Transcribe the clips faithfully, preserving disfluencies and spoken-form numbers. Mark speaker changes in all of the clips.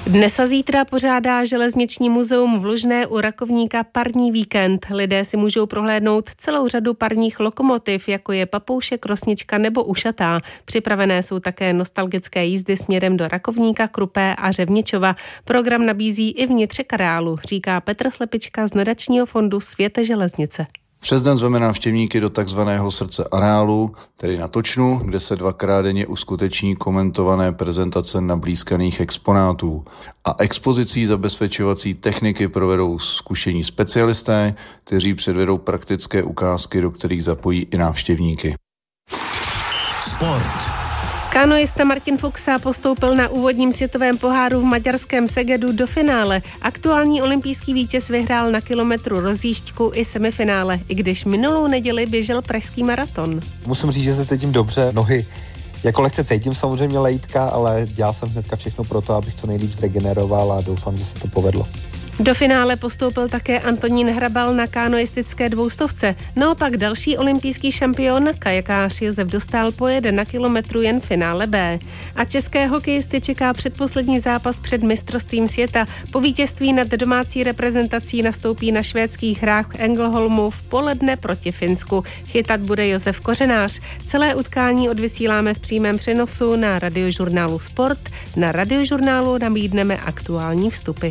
Speaker 1: Dnes a zítra pořádá Železniční muzeum v Lužné u Rakovníka parní víkend. Lidé si můžou prohlédnout celou řadu parních lokomotiv, jako je Papoušek, Rosnička nebo Ušatá. Připravené jsou také nostalgické jízdy směrem do Rakovníka, Krupé a Řevničova. Program nabízí i vnitřek areálu, říká Petr Slepička z nadačního fondu Světe železnice.
Speaker 2: Přes den zveme návštěvníky do takzvaného srdce areálu, tedy na Točnu, kde se dvakrát denně uskuteční komentované prezentace nablízkaných exponátů. A expozicí zabezpečovací techniky provedou zkušení specialisté, kteří předvedou praktické ukázky, do kterých zapojí i návštěvníky.
Speaker 3: Sport.
Speaker 1: Kanoista Martin Fuxa postoupil na úvodním světovém poháru v maďarském Segedu do finále. Aktuální olympijský vítěz vyhrál na kilometru rozjížďku i semifinále, i když minulou neděli běžel pražský maraton.
Speaker 4: Musím říct, že se cítím dobře. Nohy jako lehce cítím samozřejmě lejtka, ale dělal jsem hnedka všechno pro to, abych co nejlíp zregeneroval a doufám, že se to povedlo.
Speaker 1: Do finále postoupil také Antonín Hrabal na kanoistické dvoustovce. Naopak další olympijský šampion, kajakář Josef Dostál, pojede na kilometru jen finále B. A české hokejisty čeká předposlední zápas před mistrovstvím světa. Po vítězství nad domácí reprezentací nastoupí na švédských hrách v Ängelholmu v poledne proti Finsku. Chytat bude Josef Kořenář. Celé utkání odvysíláme v přímém přenosu na radiožurnálu Sport. Na radiožurnálu nabídneme aktuální vstupy.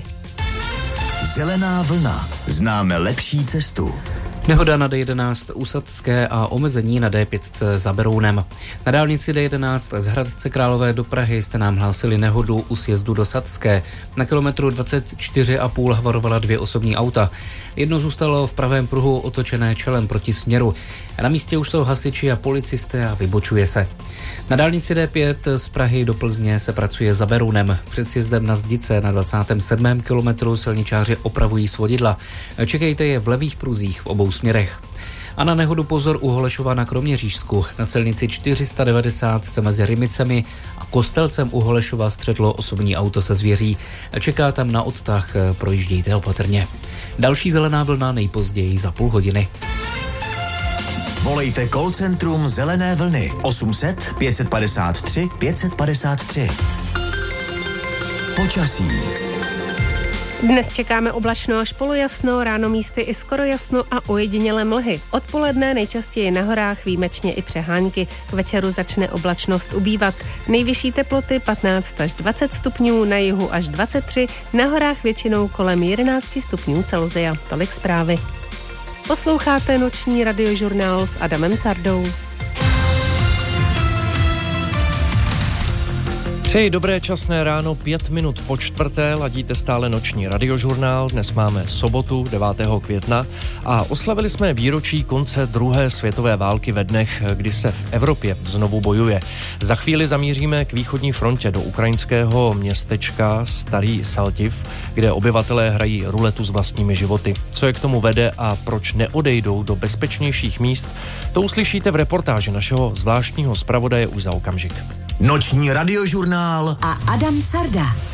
Speaker 3: Zelená vlna. Známe lepší cestu.
Speaker 5: Nehoda na D jedenáct u Sadské a omezení na D pět za Berounem. Na dálnici D jedenáct z Hradce Králové do Prahy jste nám hlásili nehodu u sjezdu do Sadské. Na kilometru dvacet čtyři a půl havarovala dvě osobní auta. Jedno zůstalo v pravém pruhu otočené čelem proti směru. Na místě už jsou hasiči a policisté a vybočuje se. Na dálnici D pět z Prahy do Plzně se pracuje za Berounem. Před sjezdem na Zdice na dvacátém sedmém kilometru silničáři opravují svodidla. Čekejte je v levých pruzích v obou směrech. A na nehodu pozor u Holešova na Kroměřížsku. Na silnici čtyři sta devadesát se mezi Rimicemi a Kostelcem u Holešova střetlo osobní auto se zvěří. Čeká tam na odtah, projíždějte opatrně. Další zelená vlna nejpozději za půl hodiny.
Speaker 3: Volejte call centrum Zelené vlny osm set pět padesát tři pět padesát tři. Počasí.
Speaker 1: Dnes čekáme oblačno až polojasno, ráno místy i skoro jasno a ojedinělé mlhy. Odpoledne nejčastěji na horách, výjimečně i přehánky. K večeru začne oblačnost ubývat. Nejvyšší teploty patnáct až dvacet stupňů, na jihu až dvacet tři, na horách většinou kolem jedenáct stupňů Celsia. Tolik zprávy. Posloucháte noční radiožurnál s Adamem Cardou.
Speaker 6: Přeji dobré časné ráno, pět minut po čtvrté, ladíte stále noční radiožurnál. Dnes máme sobotu devátého května a oslavili jsme výročí konce druhé světové války ve dnech, kdy se v Evropě znovu bojuje. Za chvíli zamíříme k východní frontě do ukrajinského městečka Starý Saltiv, kde obyvatelé hrají ruletu s vlastními životy. Co je k tomu vede a proč neodejdou do bezpečnějších míst, to uslyšíte v reportáži našeho zvláštního zpravodaje už za okamžik.
Speaker 3: Noční radiožurnál
Speaker 7: a Adam Carda.